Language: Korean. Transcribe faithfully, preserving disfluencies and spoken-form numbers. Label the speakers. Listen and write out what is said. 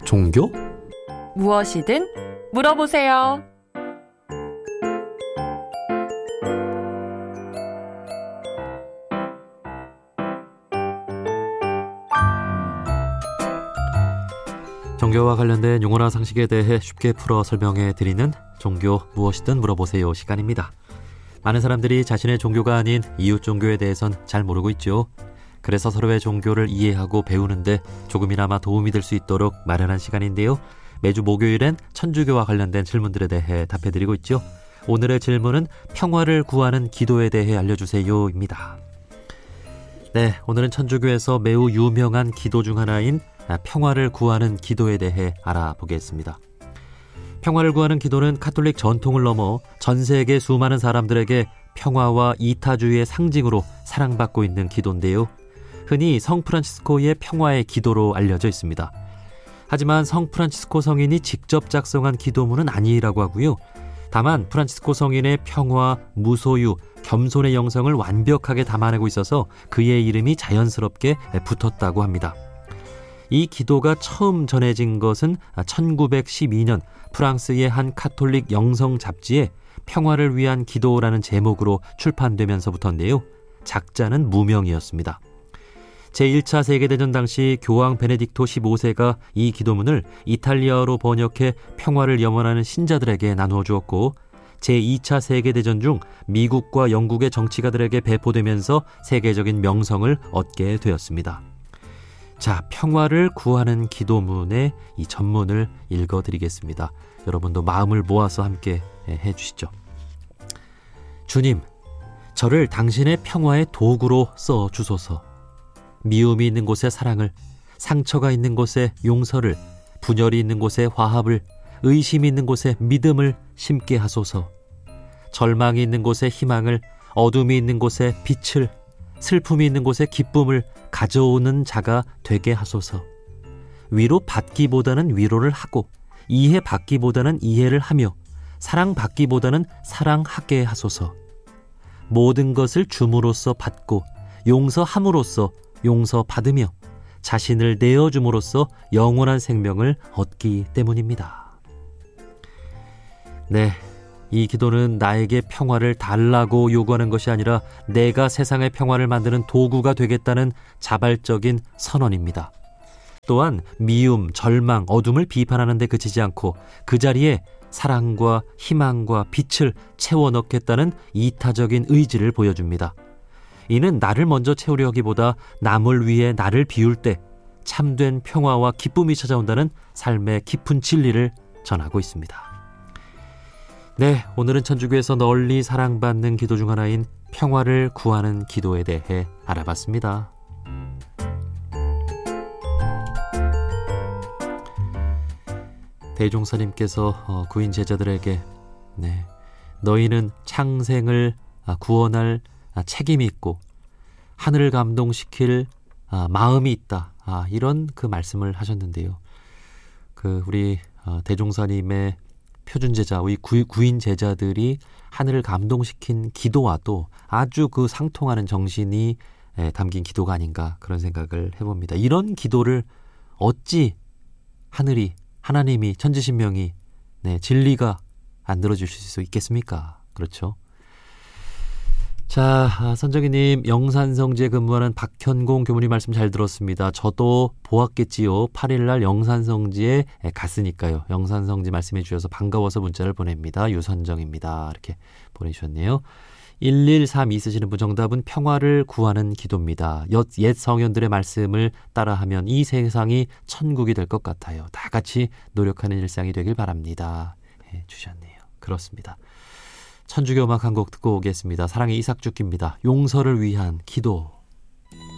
Speaker 1: 종교?
Speaker 2: 무엇이든 물어보세요.
Speaker 1: 종교와 관련된 용어나 상식에 대해 쉽게 풀어 설명해 드리는 종교 무엇이든 물어보세요 시간입니다. 많은 사람들이 자신의 종교가 아닌 이웃 종교에 대해선 잘 모르고 있죠. 그래서 서로의 종교를 이해하고 배우는데 조금이나마 도움이 될 수 있도록 마련한 시간인데요. 매주 목요일엔 천주교와 관련된 질문들에 대해 답해드리고 있죠. 오늘의 질문은 평화를 구하는 기도에 대해 알려주세요입니다. 네, 오늘은 천주교에서 매우 유명한 기도 중 하나인 평화를 구하는 기도에 대해 알아보겠습니다. 평화를 구하는 기도는 카톨릭 전통을 넘어 전 세계 수많은 사람들에게 평화와 이타주의의 상징으로 사랑받고 있는 기도인데요. 흔히 성 프란치스코의 평화의 기도로 알려져 있습니다. 하지만 성 프란치스코 성인이 직접 작성한 기도문은 아니라고 하고요. 다만 프란치스코 성인의 평화, 무소유, 겸손의 영성을 완벽하게 담아내고 있어서 그의 이름이 자연스럽게 붙었다고 합니다. 이 기도가 처음 전해진 것은 천구백십이 년 프랑스의 한 카톨릭 영성 잡지에 평화를 위한 기도라는 제목으로 출판되면서부터인데요. 작자는 무명이었습니다. 제일 차 세계대전 당시 교황 베네딕토 십오 세가 이 기도문을 이탈리아어로 번역해 평화를 염원하는 신자들에게 나누어 주었고, 제이 차 세계대전 중 미국과 영국의 정치가들에게 배포되면서 세계적인 명성을 얻게 되었습니다. 자, 평화를 구하는 기도문의 이 전문을 읽어드리겠습니다. 여러분도 마음을 모아서 함께 해주시죠. 주님, 저를 당신의 평화의 도구로 써주소서. 미움이 있는 곳에 사랑을, 상처가 있는 곳에 용서를, 분열이 있는 곳에 화합을, 의심이 있는 곳에 믿음을 심게 하소서. 절망이 있는 곳에 희망을, 어둠이 있는 곳에 빛을, 슬픔이 있는 곳에 기쁨을 가져오는 자가 되게 하소서. 위로받기보다는 위로를 하고, 이해받기보다는 이해를 하며, 사랑받기보다는 사랑하게 하소서. 모든 것을 줌으로써 받고, 용서함으로써 용서받으며, 자신을 내어줌으로써 영원한 생명을 얻기 때문입니다. 네, 이 기도는 나에게 평화를 달라고 요구하는 것이 아니라 내가 세상의 평화를 만드는 도구가 되겠다는 자발적인 선언입니다. 또한 미움, 절망, 어둠을 비판하는 데 그치지 않고 그 자리에 사랑과 희망과 빛을 채워 넣겠다는 이타적인 의지를 보여줍니다. 이는 나를 먼저 채우려기보다 남을 위해 나를 비울 때 참된 평화와 기쁨이 찾아온다는 삶의 깊은 진리를 전하고 있습니다. 네, 오늘은 천주교에서 널리 사랑받는 기도 중 하나인 평화를 구하는 기도에 대해 알아봤습니다. 대종사님께서 어, 구인 제자들에게 네, 너희는 창생을 아, 구원할 아, 책임이 있고 하늘을 감동시킬 아, 마음이 있다. 아, 이런 그 말씀을 하셨는데요. 그 우리 어, 대종사님의 표준 제자, 우리 구, 구인 제자들이 하늘을 감동시킨 기도와도 아주 그 상통하는 정신이 에, 담긴 기도가 아닌가 그런 생각을 해봅니다. 이런 기도를 어찌 하늘이, 하나님이, 천지신명이 네, 진리가 안 들어주실 수 있겠습니까? 그렇죠? 자, 선정희님, 영산성지에 근무하는 박현공 교무님 말씀 잘 들었습니다. 저도 보았겠지요. 팔 일날 영산성지에 갔으니까요. 영산성지 말씀해 주셔서 반가워서 문자를 보냅니다. 유선정입니다. 이렇게 보내주셨네요. 일일삼이 쓰시는 분, 정답은 평화를 구하는 기도입니다. 옛 성현들의 말씀을 따라하면 이 세상이 천국이 될 것 같아요. 다 같이 노력하는 일상이 되길 바랍니다. 해 주셨네요. 그렇습니다. 천주교 음악 한 곡 듣고 오겠습니다. 사랑의 이삭주기입니다. 용서를 위한 기도.